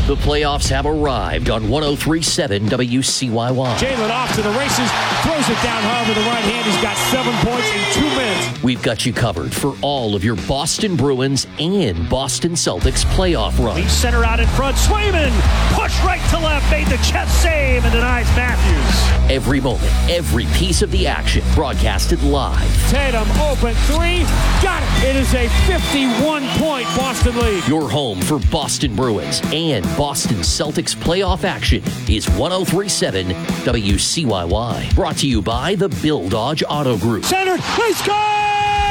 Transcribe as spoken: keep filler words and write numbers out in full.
The playoffs have arrived on one oh three point seven W C Y Y. Jalen off to the races, throws it down hard with the right hand. He's got seven points in two minutes. We've got you covered for all of your Boston Bruins and Boston Celtics playoff run. He's center out in front. Swayman, push right to left, made the chest save and denies Matthews. Every moment, every piece of the action broadcasted live. Tatum open three, got it. It is a fifty-one point Boston lead. Your home for Boston Bruins and Boston Celtics playoff action is one oh three point seven W C Y Y. Brought to you by the Bill Dodge Auto Group. Center, they score!